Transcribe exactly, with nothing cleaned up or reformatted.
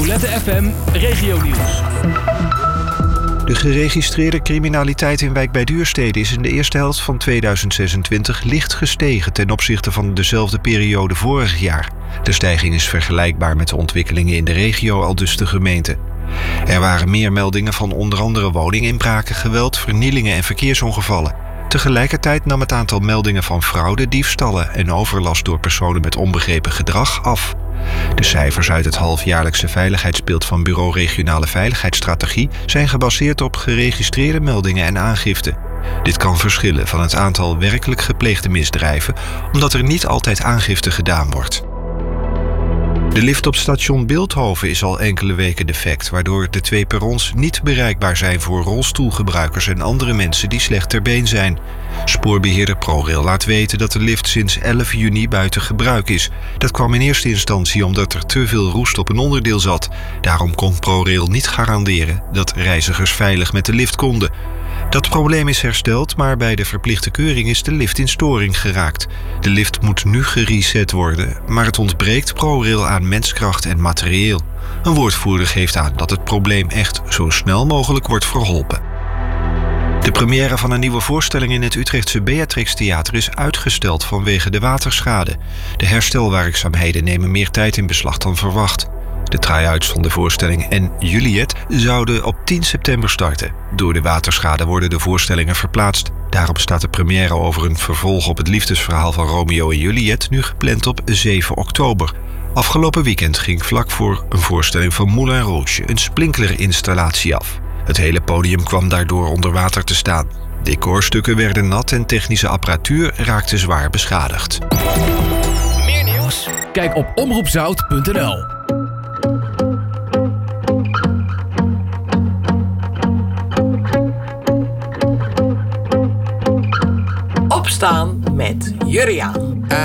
Roulette F M Regionieuws. De geregistreerde criminaliteit in Wijk bij Duurstede is in de eerste helft van tweeduizend zesentwintig licht gestegen ten opzichte van dezelfde periode vorig jaar. De stijging is vergelijkbaar met de ontwikkelingen in de regio, aldus de gemeente. Er waren meer meldingen van onder andere woninginbraken, geweld, vernielingen en verkeersongevallen. Tegelijkertijd nam het aantal meldingen van fraude, diefstallen en overlast door personen met onbegrepen gedrag af. De cijfers uit het halfjaarlijkse veiligheidsbeeld van Bureau Regionale Veiligheidsstrategie zijn gebaseerd op geregistreerde meldingen en aangiften. Dit kan verschillen van het aantal werkelijk gepleegde misdrijven, omdat er niet altijd aangifte gedaan wordt. De lift op station Bilthoven is al enkele weken defect, waardoor de twee perrons niet bereikbaar zijn voor rolstoelgebruikers en andere mensen die slecht ter been zijn. Spoorbeheerder ProRail laat weten dat de lift sinds elf juni buiten gebruik is. Dat kwam in eerste instantie omdat er te veel roest op een onderdeel zat. Daarom kon ProRail niet garanderen dat reizigers veilig met de lift konden. Dat probleem is hersteld, maar bij de verplichte keuring is de lift in storing geraakt. De lift moet nu gereset worden, maar het ontbreekt ProRail aan menskracht en materieel. Een woordvoerder geeft aan dat het probleem echt zo snel mogelijk wordt verholpen. De première van een nieuwe voorstelling in het Utrechtse Beatrix Theater is uitgesteld vanwege de waterschade. De herstelwerkzaamheden nemen meer tijd in beslag dan verwacht. De try-outs van de voorstelling en Juliet zouden op tien september starten. Door de waterschade worden de voorstellingen verplaatst. Daarom staat de première over een vervolg op het liefdesverhaal van Romeo en Juliet nu gepland op zeven oktober. Afgelopen weekend ging vlak voor een voorstelling van Moulin Rouge een sprinklerinstallatie af. Het hele podium kwam daardoor onder water te staan. Decorstukken werden nat en technische apparatuur raakte zwaar beschadigd. Meer nieuws? Kijk op omroepzout punt n l. Opstaan met Jurriaan.